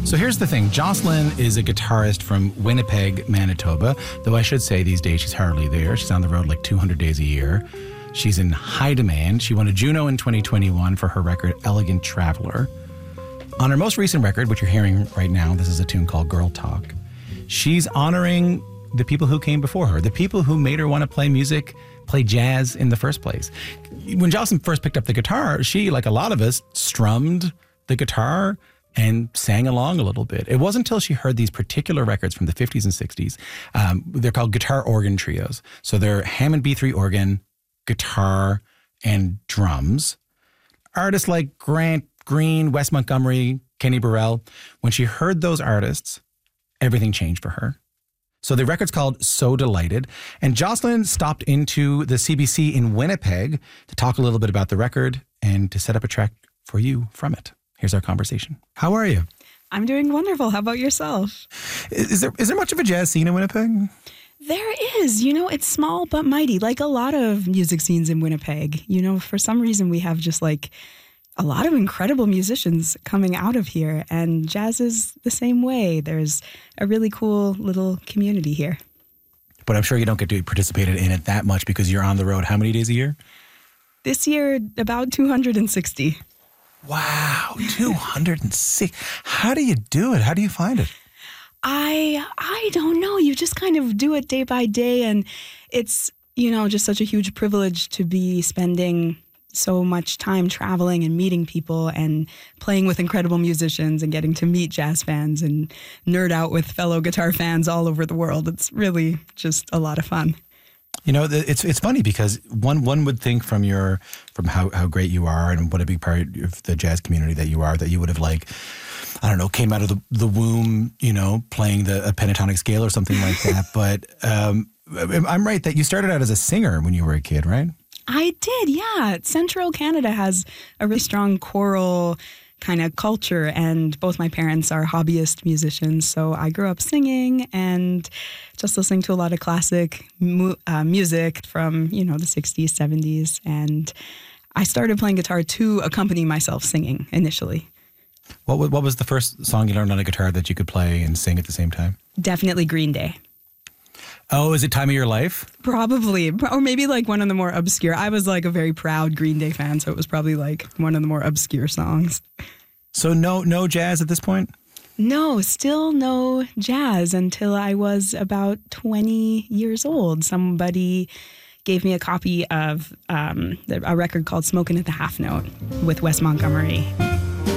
So here's the thing. Jocelyn is a guitarist from Winnipeg, Manitoba, though I should say these days she's hardly there. She's on the road like 200 days a year. She's in high demand. She won a Juno in 2021 for her record Elegant Traveler. On her most recent record, which you're hearing right now, this is a tune called Girl Talk. She's honoring the people who came before her, the people who made her want to play jazz in the first place. When Jocelyn first picked up the guitar, she, like a lot of us, strummed the guitar and sang along a little bit. It wasn't until she heard these particular records from the 50s and 60s. They're called guitar organ trios. So they're Hammond B3 organ, guitar, and drums. Artists like Grant Green, Wes Montgomery, Kenny Burrell. When she heard those artists, everything changed for her. So the record's called So Delighted. And Jocelyn stopped into the CBC in Winnipeg to talk a little bit about the record and to set up a track for you from it. Here's our conversation. How are you? I'm doing wonderful. How about yourself? Is there much of a jazz scene in Winnipeg? There is. It's small but mighty, like a lot of music scenes in Winnipeg. For some reason we have just like a lot of incredible musicians coming out of here, and jazz is the same way. There's a really cool little community here. But I'm sure you don't get to participate in it that much because you're on the road how many days a year? This year, about 260. Wow, 206. How do you do it? How do you find it? I don't know. You just kind of do it day by day, and it's, just such a huge privilege to be spending so much time traveling and meeting people and playing with incredible musicians and getting to meet jazz fans and nerd out with fellow guitar fans all over the world. It's really just a lot of fun. It's funny because one would think from how great you are and what a big part of the jazz community that you are, that you would have came out of the womb, playing a pentatonic scale or something like that. But I'm right that you started out as a singer when you were a kid, right? I did, yeah. Central Canada has a really strong choral kind of culture, and both my parents are hobbyist musicians, so I grew up singing and just listening to a lot of classic music from, the 60s, 70s, and I started playing guitar to accompany myself singing initially. What was the first song you learned on a guitar that you could play and sing at the same time? Definitely Green Day. Oh, is it Time of Your Life? Probably. Or maybe like one of the more obscure. I was like a very proud Green Day fan, so it was probably like one of the more obscure songs. So no jazz at this point? No, still no jazz until I was about 20 years old. Somebody gave me a copy of a record called Smokin' at the Half Note with Wes Montgomery.